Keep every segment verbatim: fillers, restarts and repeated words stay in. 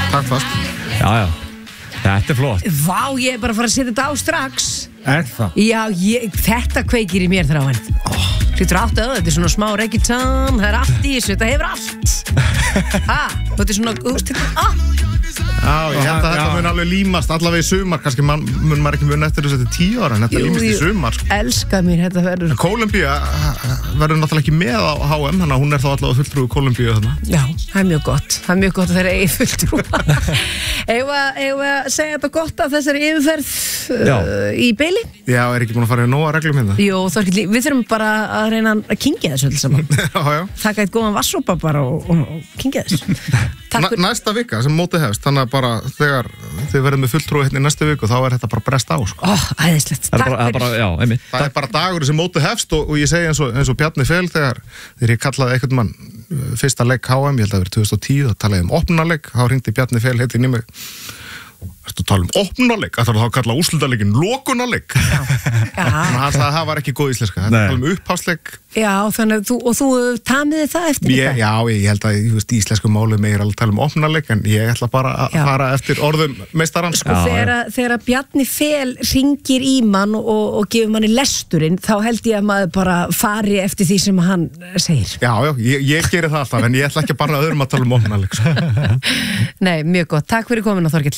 Takk fast. Já, já. Þetta er flott. Vá, ég er bara að fara að setja þetta á strax. Er það? Já, ég, þetta kveikir í mér þráin. Oh, Sýttur átt að þetta er svona smá reggaeton, það er allt í þessu, þetta hefur allt. Ha, þetta er svona, þú veist, þetta er allt. Já, ég held að Já. þetta mun alveg límast allavega í sumar, kannski man, mun maður ekki mun eftir þess að þetta er tíu ára, en þetta límist í sumar sko. Elskar mér, þetta verður. En Kólumbía verður náttúrulega ekki með á H M, þannig að hún er þá allavega fulltrúi Kólumbíu þarna. Já, það er mjög gott, það er mjög gott að þeirra eigi fulltrúa. Eigum við að segja þetta gott af þessari yfirferð uh, í beili? Já, er ekki búin að fara í nóga reglum hérna? Jú, Þorkell, við þurfum bara að reyna að kyngja þessu öll saman. Já, já. Taka eitt góðan vassópa bara og, og, og kyngja þessu. Takk Næ, næsta vika sem mótið hefst, þannig að bara þegar þið verðum með fulltrúi hérna í næstu viku, þá er þetta bara brest á sko. Ó, æðislegt, Það er takk bara, það er fyrir. bara, já, einmitt. Það er bara dagur sem mótið hefst og, og ég segi eins og, eins og Bjarni Fel þegar, þegar ég kallaði einhvern mann uh, fyrsta leik H M, ég held að það verið tvö þúsund og tíu, þá talaði um opnunarleik, þá hringdi Bjarni Fel heitin í mig. Ertu að tala um opnunarleik? Það er þá að kalla úrslitaleikin lokunarleik. Þannig að það var ekki góð íslenska. Það er að tala um upphásleik. Já, þannig að þú, og þú tamiði það eftir Ég, þetta? já, ég held að ég veist, íslensku máli meir alveg tala um opnunarleik, en ég ætla bara að Já. fara eftir orðum meistarans. Sko, þegar, að- þegar að Bjarni Fel ringir í mann og, og gefur manni lesturinn, þá held ég að maður bara fari eftir því sem hann segir. Já, já, ég, ég geri það alltaf, en ég ætla ekki bara að öðrum að tala um opnunarleik. Sko. Nei, mjög gott. Takk fyrir komuna, Þorkell.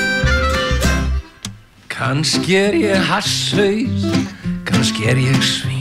Kannski er ég hasshaus, kannski er ég svin